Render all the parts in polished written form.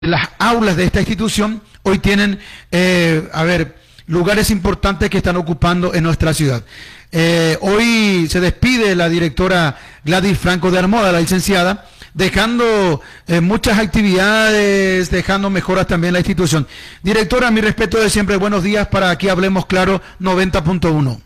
las aulas de esta institución hoy tienen, lugares importantes que están ocupando en nuestra ciudad. Hoy se despide la directora Gladys Franco de Armoda, la licenciada, dejando muchas actividades, dejando mejoras también la institución. Directora, mi respeto de siempre, buenos días para Aquí Hablemos Claro 90.1.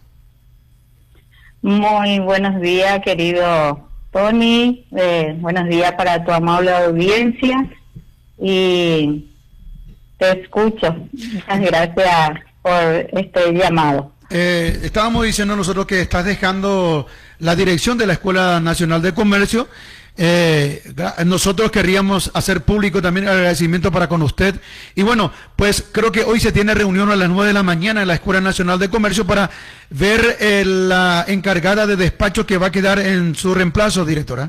Muy buenos días, querido Tony. Buenos días para tu amable audiencia. Y te escucho. Muchas gracias por este llamado. Estábamos diciendo nosotros que estás dejando la dirección de la Escuela Nacional de Comercio. Nosotros querríamos hacer público también el agradecimiento para con usted. Y bueno, pues creo que hoy se tiene reunión a las 9 de la mañana en la Escuela Nacional de Comercio para ver la encargada de despacho que va a quedar en su reemplazo, directora.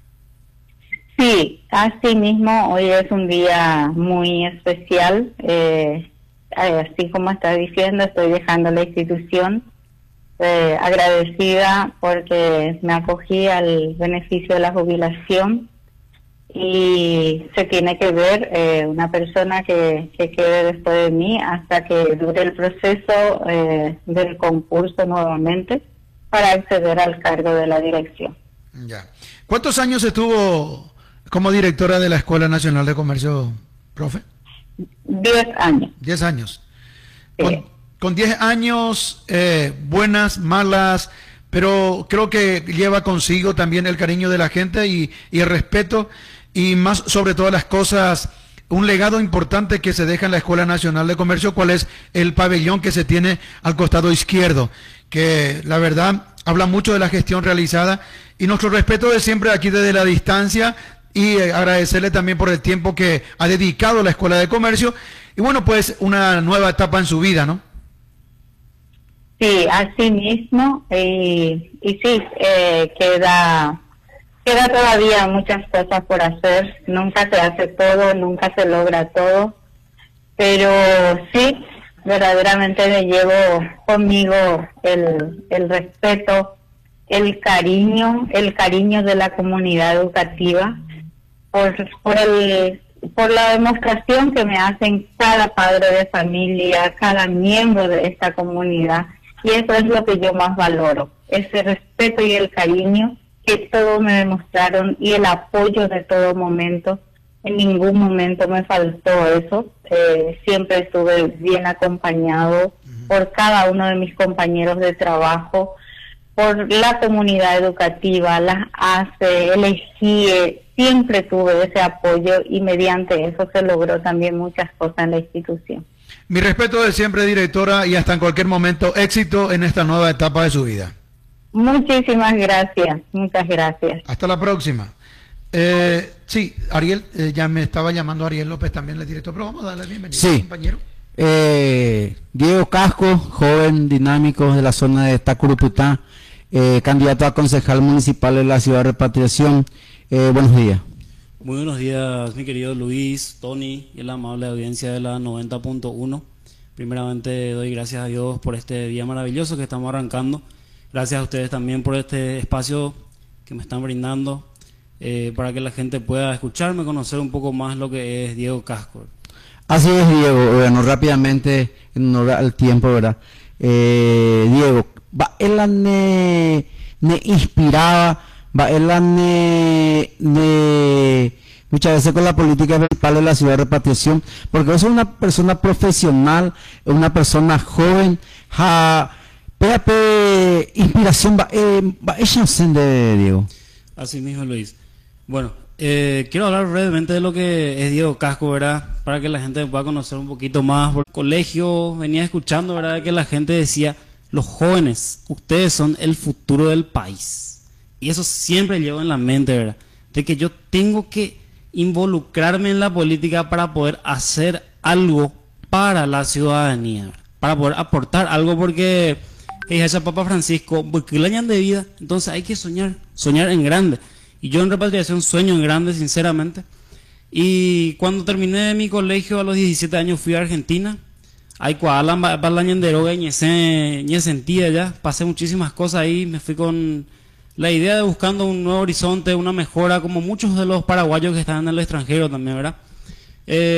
Sí, así mismo, hoy es un día muy especial. Así como está diciendo, estoy dejando la institución. Agradecida porque me acogí al beneficio de la jubilación y se tiene que ver una persona que quede después de mí hasta que dure el proceso del concurso nuevamente para acceder al cargo de la dirección. Ya. ¿Cuántos años estuvo como directora de la Escuela Nacional de Comercio, profe? 10 años. 10 años. Sí. Con 10 años, buenas, malas, pero creo que lleva consigo también el cariño de la gente y el respeto, y más sobre todas las cosas, un legado importante que se deja en la Escuela Nacional de Comercio, cuál es el pabellón que se tiene al costado izquierdo, que la verdad habla mucho de la gestión realizada, y nuestro respeto de siempre aquí desde la distancia, y agradecerle también por el tiempo que ha dedicado a la Escuela de Comercio, y bueno, pues una nueva etapa en su vida, ¿no? Sí, así mismo, y sí, queda todavía muchas cosas por hacer. Nunca se hace todo, nunca se logra todo, pero sí, verdaderamente me llevo conmigo el respeto, el cariño de la comunidad educativa por la demostración que me hacen cada padre de familia, cada miembro de esta comunidad. Y eso es lo que yo más valoro, ese respeto y el cariño que todos me demostraron y el apoyo de todo momento. En ningún momento me faltó eso. Siempre estuve bien acompañado por cada uno de mis compañeros de trabajo, por la comunidad educativa, las ACE, el EGIE. Siempre tuve ese apoyo y mediante eso se logró también muchas cosas en la institución. Mi respeto de siempre, directora, y hasta en cualquier momento, éxito en esta nueva etapa de su vida. Muchísimas gracias, muchas gracias. Hasta la próxima. Sí, Ariel, ya me estaba llamando Ariel López también, el director, pero vamos a darle la bienvenida, sí, compañero. Diego Casco, joven dinámico de la zona de Tacuruputá, candidato a concejal municipal de la ciudad de Repatriación. Buenos días. Muy buenos días, mi querido Luis, Tony y la amable audiencia de la 90.1. Primeramente doy gracias a Dios por este día maravilloso que estamos arrancando. Gracias a ustedes también por este espacio que me están brindando para que la gente pueda escucharme, conocer un poco más lo que es Diego Casco. Así es, Diego. Bueno, rápidamente, en honor al tiempo, ¿verdad? Diego, él me inspiraba, él muchas veces con la política principal de la ciudad de Repatriación, porque es una persona profesional, una persona joven, inspiración, de Diego. Así mismo, Luis. Bueno, quiero hablar brevemente de lo que es Diego Casco, ¿verdad? Para que la gente pueda conocer un poquito más. Por el colegio venía escuchando, ¿verdad? Que la gente decía, los jóvenes, ustedes son el futuro del país. Y eso siempre llevo en la mente, ¿verdad? De que yo tengo que involucrarme en la política para poder hacer algo para la ciudadanía, ¿verdad? Para poder aportar algo, porque ese Papa Francisco, porque el año de vida, entonces hay que soñar en grande. Y yo en Repatriación sueño en grande, sinceramente. Y cuando terminé mi colegio a los 17 años fui a Argentina. Ahí cuadran para la ñenderoga y sentía ya, pasé muchísimas cosas ahí, me fui con la idea de buscando un nuevo horizonte, una mejora, como muchos de los paraguayos que están en el extranjero también, ¿verdad?